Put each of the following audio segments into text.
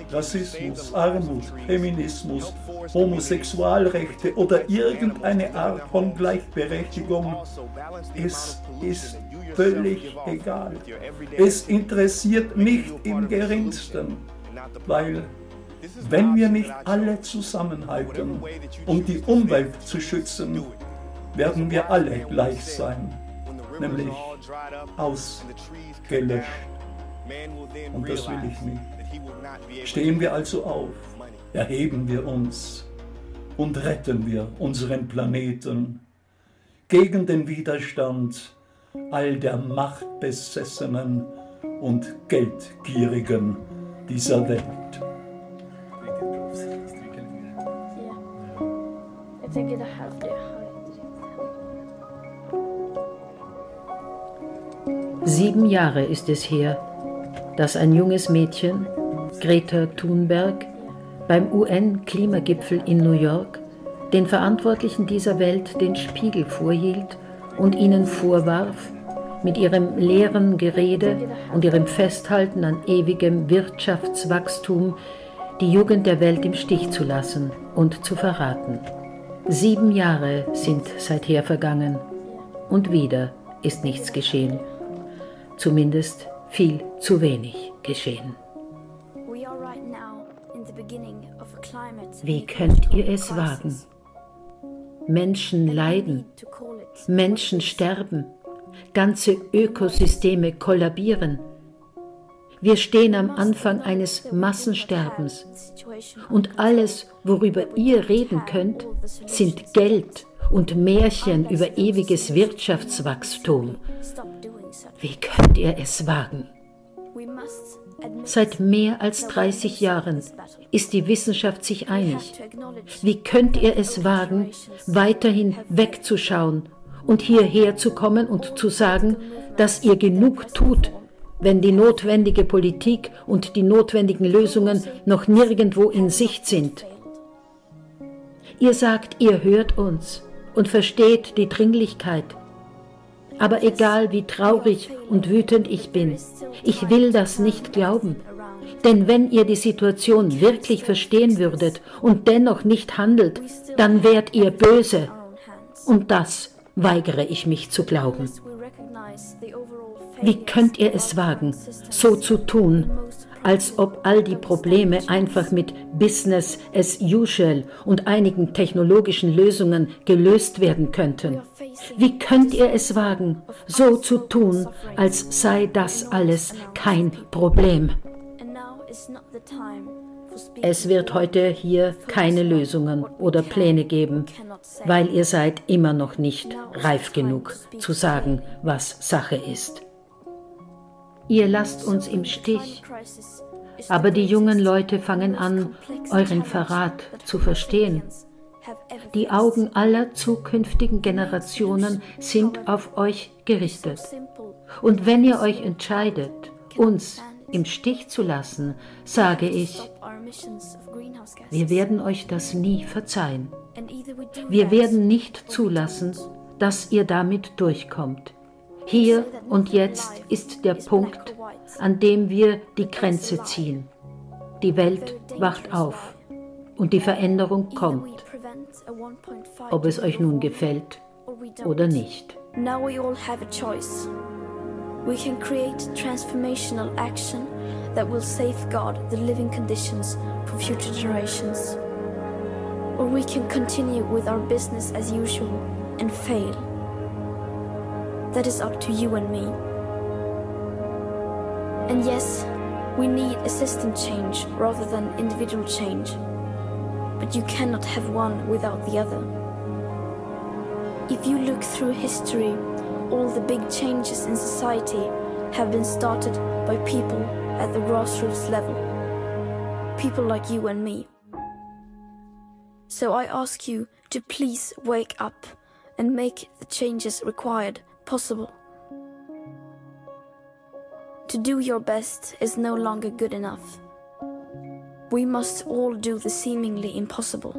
Rassismus, Armut, Feminismus, Homosexualrechte oder irgendeine Art von Gleichberechtigung. Es ist völlig egal. Es interessiert nicht im Geringsten, weil wenn wir nicht alle zusammenhalten, um die Umwelt zu schützen, werden wir alle gleich sein, nämlich ausgelöscht. Und das will ich nicht. Stehen wir also auf, erheben wir uns und retten wir unseren Planeten gegen den Widerstand all der Machtbesessenen und Geldgierigen dieser Welt. Sieben Jahre ist es her, dass ein junges Mädchen, Greta Thunberg, beim UN-Klimagipfel in New York den Verantwortlichen dieser Welt den Spiegel vorhielt und ihnen vorwarf, mit ihrem leeren Gerede und ihrem Festhalten an ewigem Wirtschaftswachstum die Jugend der Welt im Stich zu lassen und zu verraten. 7 Jahre sind seither vergangen und wieder ist nichts geschehen. Zumindest viel zu wenig geschehen. Wie könnt ihr es wagen? Menschen leiden, Menschen sterben, ganze Ökosysteme kollabieren. Wir stehen am Anfang eines Massensterbens und alles, worüber ihr reden könnt, sind Geld und Märchen über ewiges Wirtschaftswachstum. Wie könnt ihr es wagen? Seit mehr als 30 Jahren ist die Wissenschaft sich einig. Wie könnt ihr es wagen, weiterhin wegzuschauen und hierher zu kommen und zu sagen, dass ihr genug tut, wenn die notwendige Politik und die notwendigen Lösungen noch nirgendwo in Sicht sind? Ihr sagt, ihr hört uns und versteht die Dringlichkeit. Aber egal wie traurig und wütend ich bin, ich will das nicht glauben. Denn wenn ihr die Situation wirklich verstehen würdet und dennoch nicht handelt, dann wärt ihr böse. Und das weigere ich mich zu glauben. Wie könnt ihr es wagen, so zu tun, als ob all die Probleme einfach mit Business as usual und einigen technologischen Lösungen gelöst werden könnten? Wie könnt ihr es wagen, so zu tun, als sei das alles kein Problem? Es wird heute hier keine Lösungen oder Pläne geben, weil ihr seid immer noch nicht reif genug zu sagen, was Sache ist. Ihr lasst uns im Stich, aber die jungen Leute fangen an, euren Verrat zu verstehen. Die Augen aller zukünftigen Generationen sind auf euch gerichtet. Und wenn ihr euch entscheidet, uns im Stich zu lassen, sage ich, wir werden euch das nie verzeihen. Wir werden nicht zulassen, dass ihr damit durchkommt. Hier und jetzt ist der Punkt, an dem wir die Grenze ziehen. Die Welt wacht auf und die Veränderung kommt, ob es euch nun gefällt oder nicht. Now we all have a choice. We can create transformational action that will safeguard the living conditions for future generations. Or we can continue with our business as usual and fail. That is up to you and me. And yes, we need a system change rather than individual change. But you cannot have one without the other. If you look through history, all the big changes in society have been started by people at the grassroots level. People like you and me. So I ask you to please wake up and make the changes required possible. To do your best is no longer good enough. We must all do the seemingly impossible.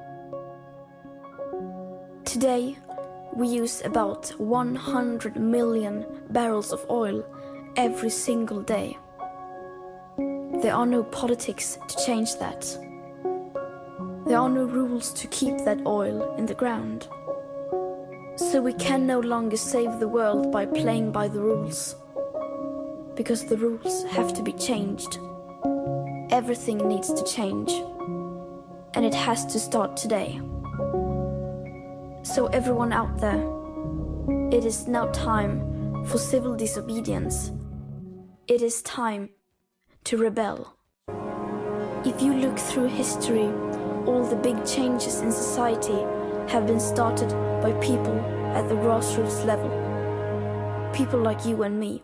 Today, we use about 100 million barrels of oil every single day. There are no politics to change that. There are no rules to keep that oil in the ground. So we can no longer save the world by playing by the rules. Because the rules have to be changed. Everything needs to change. And it has to start today. So everyone out there, it is now time for civil disobedience. It is time to rebel. If you look through history, all the big changes in society have been started by people at the grassroots level. People like you and me.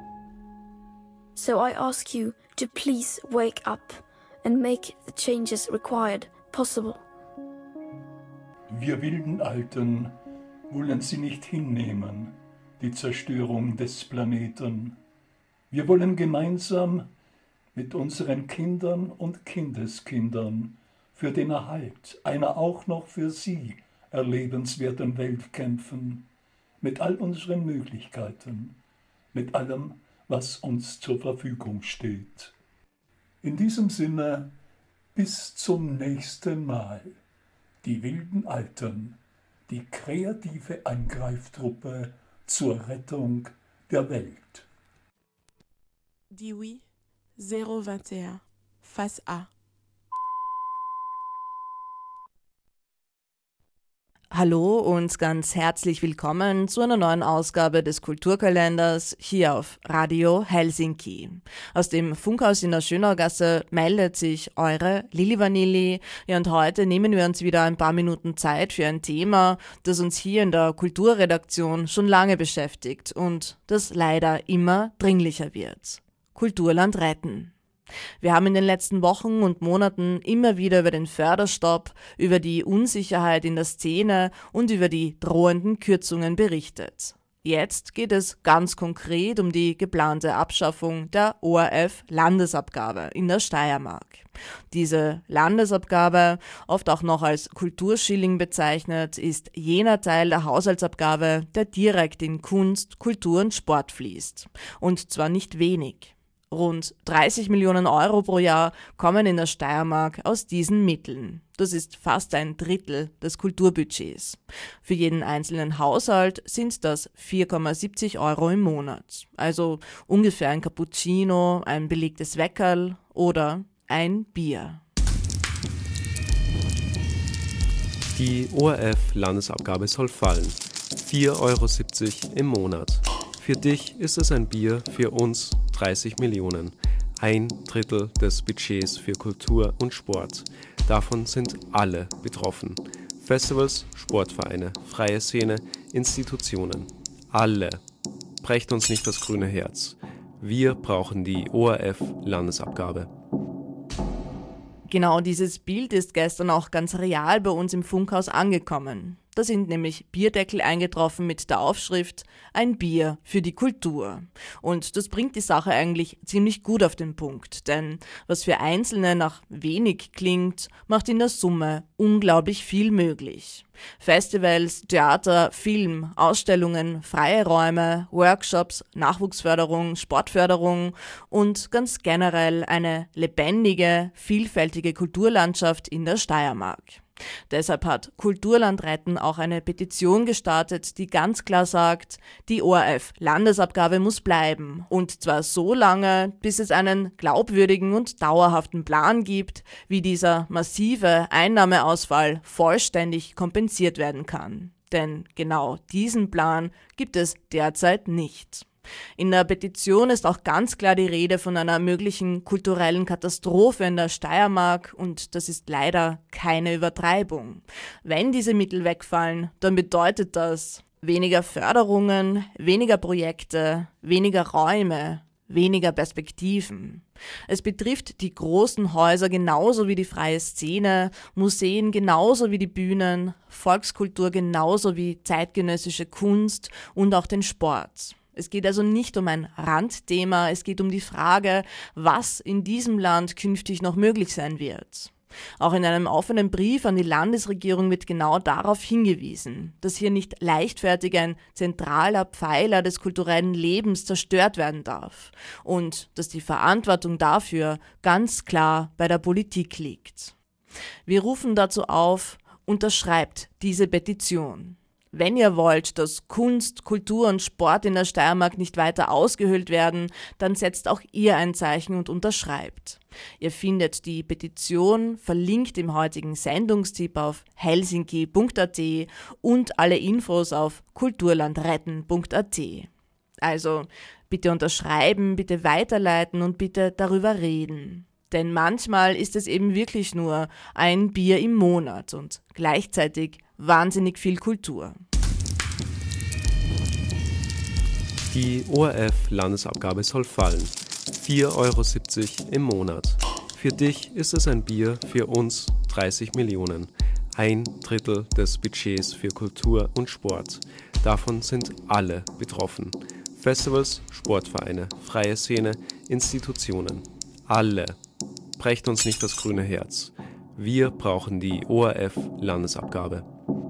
So I ask you to please wake up and make the changes required possible. Wir wilden Alten wollen sie nicht hinnehmen, die Zerstörung des Planeten. Wir wollen gemeinsam mit unseren Kindern und Kindeskindern für den Erhalt einer auch noch für sie erlebenswerten Welt kämpfen, mit all unseren Möglichkeiten, mit allem, was uns zur Verfügung steht. In diesem Sinne, bis zum nächsten Mal. Die wilden Alten, die kreative Eingreiftruppe zur Rettung der Welt. Dis oui, 021, face A. Hallo und ganz herzlich willkommen zu einer neuen Ausgabe des Kulturkalenders hier auf Radio Helsinki. Aus dem Funkhaus in der Schönaugasse meldet sich eure Lili Vanilli. Ja, und heute nehmen wir uns wieder ein paar Minuten Zeit für ein Thema, das uns hier in der Kulturredaktion schon lange beschäftigt und das leider immer dringlicher wird. Kulturland retten. Wir haben in den letzten Wochen und Monaten immer wieder über den Förderstopp, über die Unsicherheit in der Szene und über die drohenden Kürzungen berichtet. Jetzt geht es ganz konkret um die geplante Abschaffung der ORF-Landesabgabe in der Steiermark. Diese Landesabgabe, oft auch noch als Kulturschilling bezeichnet, ist jener Teil der Haushaltsabgabe, der direkt in Kunst, Kultur und Sport fließt. Und zwar nicht wenig. Rund 30 Millionen Euro pro Jahr kommen in der Steiermark aus diesen Mitteln. Das ist fast ein Drittel des Kulturbudgets. Für jeden einzelnen Haushalt sind das 4,70 Euro im Monat. Also ungefähr ein Cappuccino, ein belegtes Weckerl oder ein Bier. Die ORF-Landesabgabe soll fallen. 4,70 Euro im Monat. Für dich ist es ein Bier, für uns 30 Millionen. Ein Drittel des Budgets für Kultur und Sport. Davon sind alle betroffen. Festivals, Sportvereine, freie Szene, Institutionen. Alle. Brecht uns nicht das grüne Herz. Wir brauchen die ORF-Landesabgabe. Genau dieses Bild ist gestern auch ganz real bei uns im Funkhaus angekommen. Da sind nämlich Bierdeckel eingetroffen mit der Aufschrift „Ein Bier für die Kultur". Und das bringt die Sache eigentlich ziemlich gut auf den Punkt, denn was für Einzelne nach wenig klingt, macht in der Summe unglaublich viel möglich. Festivals, Theater, Film, Ausstellungen, freie Räume, Workshops, Nachwuchsförderung, Sportförderung und ganz generell eine lebendige, vielfältige Kulturlandschaft in der Steiermark. Deshalb hat Kulturland retten auch eine Petition gestartet, die ganz klar sagt, die ORF-Landesabgabe muss bleiben. Und zwar so lange, bis es einen glaubwürdigen und dauerhaften Plan gibt, wie dieser massive Einnahmeausfall vollständig kompensiert werden kann. Denn genau diesen Plan gibt es derzeit nicht. In der Petition ist auch ganz klar die Rede von einer möglichen kulturellen Katastrophe in der Steiermark und das ist leider keine Übertreibung. Wenn diese Mittel wegfallen, dann bedeutet das weniger Förderungen, weniger Projekte, weniger Räume, weniger Perspektiven. Es betrifft die großen Häuser genauso wie die freie Szene, Museen genauso wie die Bühnen, Volkskultur genauso wie zeitgenössische Kunst und auch den Sport. Es geht also nicht um ein Randthema, es geht um die Frage, was in diesem Land künftig noch möglich sein wird. Auch in einem offenen Brief an die Landesregierung wird genau darauf hingewiesen, dass hier nicht leichtfertig ein zentraler Pfeiler des kulturellen Lebens zerstört werden darf und dass die Verantwortung dafür ganz klar bei der Politik liegt. Wir rufen dazu auf, unterschreibt diese Petition. Wenn ihr wollt, dass Kunst, Kultur und Sport in der Steiermark nicht weiter ausgehöhlt werden, dann setzt auch ihr ein Zeichen und unterschreibt. Ihr findet die Petition verlinkt im heutigen Sendungstipp auf helsinki.at und alle Infos auf kulturlandretten.at. Also bitte unterschreiben, bitte weiterleiten und bitte darüber reden. Denn manchmal ist es eben wirklich nur ein Bier im Monat und gleichzeitig wahnsinnig viel Kultur. Die ORF-Landesabgabe soll fallen. 4,70 € im Monat. Für dich ist es ein Bier, für uns 30 Millionen. 1/3 des Budgets für Kultur und Sport. Davon sind alle betroffen. Festivals, Sportvereine, freie Szene, Institutionen. Alle. Brecht uns nicht das grüne Herz. Wir brauchen die ORF-Landesabgabe.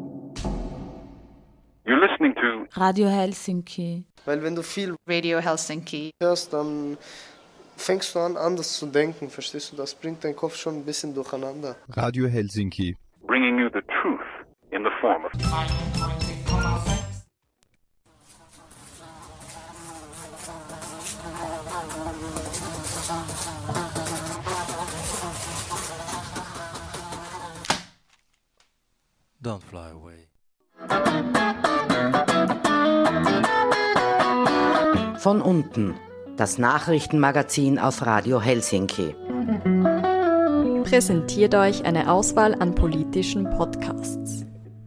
You're listening to Radio Helsinki. Weil wenn du viel Radio Helsinki hörst, dann fängst du an, anders zu denken, verstehst du? Das bringt deinen Kopf schon ein bisschen durcheinander. Radio Helsinki. bringing you the truth in the form of Don't fly away. Von unten, das Nachrichtenmagazin auf Radio Helsinki. Präsentiert euch eine Auswahl an politischen Podcasts.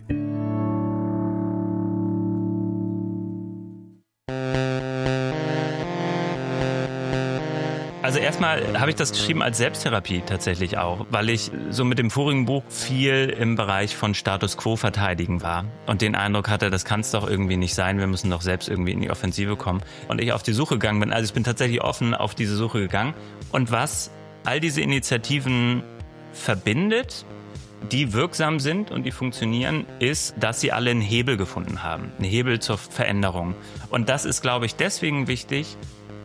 Also erstmal habe ich das geschrieben als Selbsttherapie tatsächlich auch, weil ich so mit dem vorigen Buch viel im Bereich von Status Quo verteidigen war und den Eindruck hatte, das kann es doch irgendwie nicht sein, wir müssen doch selbst irgendwie in die Offensive kommen. Und ich auf die Suche gegangen bin, also ich bin tatsächlich offen auf diese Suche gegangen. Und was all diese Initiativen verbindet, die wirksam sind und die funktionieren, ist, dass sie alle einen Hebel gefunden haben, einen Hebel zur Veränderung. Und das ist, glaube ich, deswegen wichtig,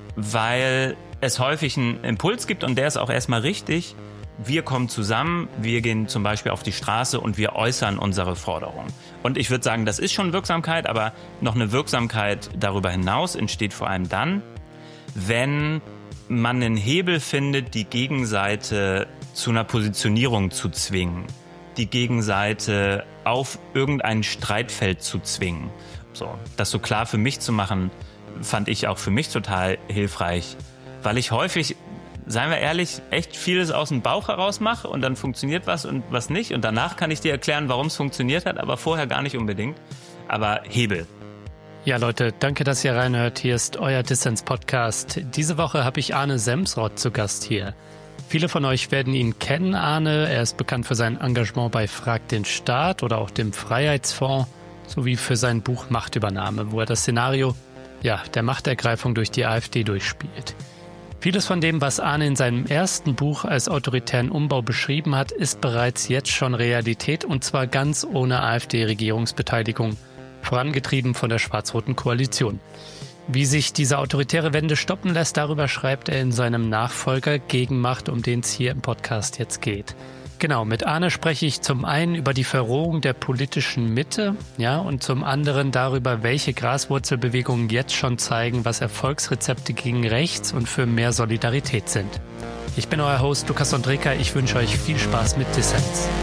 weil es häufig einen Impuls gibt und der ist auch erstmal richtig. Wir kommen zusammen, wir gehen zum Beispiel auf die Straße und wir äußern unsere Forderung. Und ich würde sagen, das ist schon Wirksamkeit, aber noch eine Wirksamkeit darüber hinaus entsteht vor allem dann, wenn man einen Hebel findet, die Gegenseite zu einer Positionierung zu zwingen, die Gegenseite auf irgendein Streitfeld zu zwingen. So, das so klar für mich zu machen, fand ich auch für mich total hilfreich, weil ich häufig, seien wir ehrlich, echt vieles aus dem Bauch heraus mache und dann funktioniert was und was nicht und danach kann ich dir erklären, warum es funktioniert hat, aber vorher gar nicht unbedingt. Aber Hebel. Ja, Leute, danke, dass ihr reinhört. Hier ist euer Dissens-Podcast. Diese Woche habe ich Arne Semsrott zu Gast hier. Viele von euch werden ihn kennen, Arne. Er ist bekannt für sein Engagement bei Frag den Staat oder auch dem Freiheitsfonds, sowie für sein Buch Machtübernahme, wo er das Szenario der Machtergreifung durch die AfD durchspielt. Vieles von dem, was Arne in seinem ersten Buch als autoritären Umbau beschrieben hat, ist bereits jetzt schon Realität und zwar ganz ohne AfD-Regierungsbeteiligung, vorangetrieben von der schwarz-roten Koalition. Wie sich diese autoritäre Wende stoppen lässt, darüber schreibt er in seinem Nachfolger Gegenmacht, um den es hier im Podcast jetzt geht. Genau, mit Arne spreche ich zum einen über die Verrohung der politischen Mitte, und zum anderen darüber, welche Graswurzelbewegungen jetzt schon zeigen, was Erfolgsrezepte gegen rechts und für mehr Solidarität sind. Ich bin euer Host Lukas Andreka, ich wünsche euch viel Spaß mit Dissens.